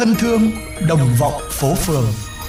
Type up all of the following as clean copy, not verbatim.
Thân thương đồng vọng phố phường.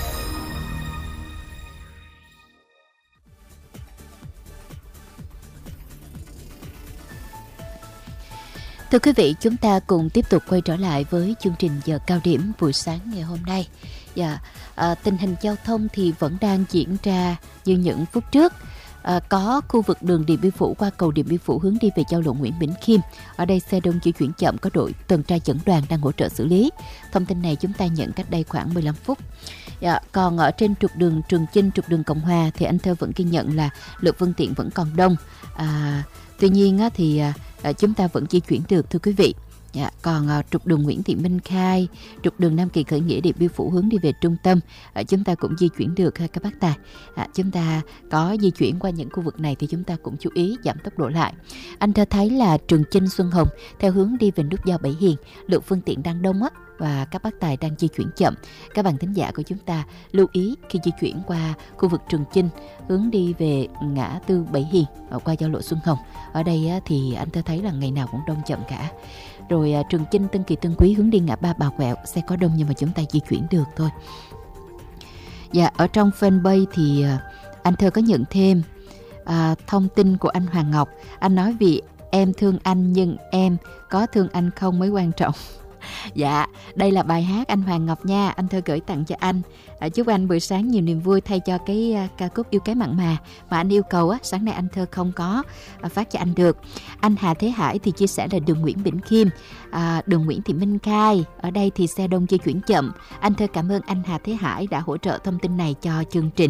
Thưa quý vị, chúng ta cùng tiếp tục quay trở lại với chương trình giờ cao điểm buổi sáng ngày hôm nay. Tình hình giao thông thì vẫn đang diễn ra như những phút trước. Có khu vực đường Điện Biên Phủ qua cầu Điện Biên Phủ hướng đi về giao lộ Nguyễn Bỉnh Khiêm. Ở đây xe đông di chuyển chậm, có đội tuần tra dẫn đoàn đang hỗ trợ xử lý. Thông tin này chúng ta nhận cách đây khoảng 15 phút. Còn ở trên trục đường Trường Chinh, trục đường Cộng Hòa thì anh Thơ vẫn ghi nhận là lượng phương tiện vẫn còn đông. Tuy nhiên thì chúng ta vẫn di chuyển được, thưa quý vị. Còn trục đường Nguyễn Thị Minh Khai, trục đường Nam Kỳ Khởi Nghĩa, Điện Biên Phủ hướng đi về trung tâm, chúng ta cũng di chuyển được các bác tài. Chúng ta có di chuyển qua những khu vực này thì chúng ta cũng chú ý giảm tốc độ lại. Anh Thơ thấy là Trường Chinh Xuân Hồng theo hướng đi về nút giao Bảy Hiền, lượng phương tiện đang đông và các bác tài đang di chuyển chậm. Các bạn thính giả của chúng ta lưu ý khi di chuyển qua khu vực Trường Chinh hướng đi về ngã tư Bảy Hiền qua giao lộ Xuân Hồng. Ở đây thì anh Thơ thấy là ngày nào cũng đông chậm cả. Rồi Trường Chinh, Tân Kỳ, Tân Quý hướng đi ngã ba Bà Quẹo, xe có đông nhưng mà chúng ta di chuyển được thôi. Ở trong fanpage thì anh Thơ có nhận thêm thông tin của anh Hoàng Ngọc. Anh nói vì em thương anh nhưng em có thương anh không mới quan trọng. Đây là bài hát anh Hoàng Ngọc nha, anh Thơ gửi tặng cho anh. Chúc anh buổi sáng nhiều niềm vui thay cho cái ca khúc Yêu Cái Mặn Mà anh yêu cầu sáng nay anh Thơ không có phát cho anh được. Anh Hà Thế Hải thì chia sẻ là đường Nguyễn Bỉnh Khiêm, đường Nguyễn Thị Minh Khai, ở đây thì xe đông di chuyển chậm. Anh Thơ cảm ơn anh Hà Thế Hải đã hỗ trợ thông tin này cho chương trình.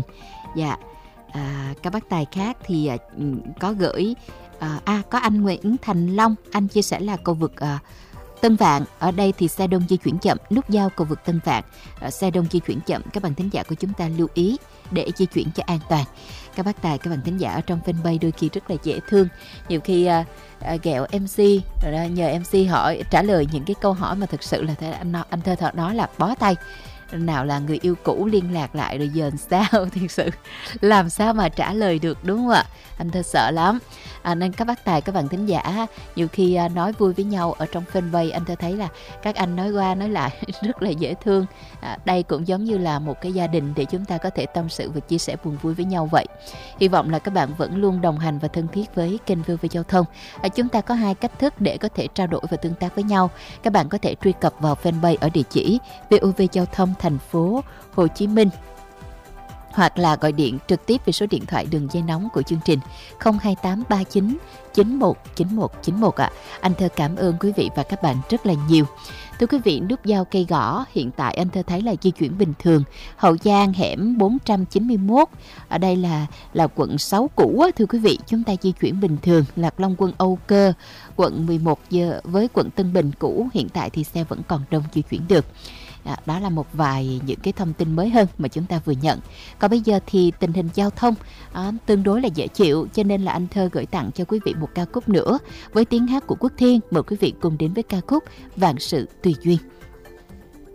Các bác tài khác thì có gửi có anh Nguyễn Thành Long, anh chia sẻ là cầu vực Tân Vạn, ở đây thì xe đông di chuyển chậm, nút giao cầu vực Tân Vạn, xe đông di chuyển chậm. Các bạn thính giả của chúng ta lưu ý để di chuyển cho an toàn. Các bác tài, các bạn thính giả ở trong fanpage đôi khi rất là dễ thương. Nhiều khi ghẹo MC, rồi nhờ MC hỏi trả lời những cái câu hỏi mà thực sự là anh Thơ nói là bó tay. Nào là người yêu cũ liên lạc lại rồi giờ sao, thực sự làm sao mà trả lời được, đúng không ạ? Anh Thơ sợ lắm. Nên các bác tài, các bạn thính giả nhiều khi nói vui với nhau ở trong fanpage, anh Thơ thấy là các anh nói qua nói lại rất là dễ thương. Đây cũng giống như là một cái gia đình để chúng ta có thể tâm sự và chia sẻ buồn vui với nhau vậy. Hy vọng là các bạn vẫn luôn đồng hành và thân thiết với kênh VOV Giao thông. Chúng ta có hai cách thức để có thể trao đổi và tương tác với nhau. Các bạn có thể truy cập vào fanpage ở địa chỉ VOV Giao thông thành phố Hồ Chí Minh, hoặc là gọi điện trực tiếp về số điện thoại đường dây nóng của chương trình 02839 919191 ạ. Anh Thơ cảm ơn quý vị và các bạn rất là nhiều. Thưa quý vị, nút giao Cây Gõ hiện tại anh Thơ thấy là di chuyển bình thường. Hậu Giang hẻm 491, ở đây là quận 6 cũ thưa quý vị, chúng ta di chuyển bình thường. Lạc Long Quân, Âu Cơ, quận 11 giờ với quận Tân Bình cũ, hiện tại thì xe vẫn còn đông, di chuyển được. Đó là một vài những cái thông tin mới hơn mà chúng ta vừa nhận. Còn bây giờ thì tình hình giao thông tương đối là dễ chịu, cho nên là anh Thơ gửi tặng cho quý vị một ca khúc nữa với tiếng hát của Quốc Thiên. Mời quý vị cùng đến với ca khúc Vạn Sự Tùy Duyên.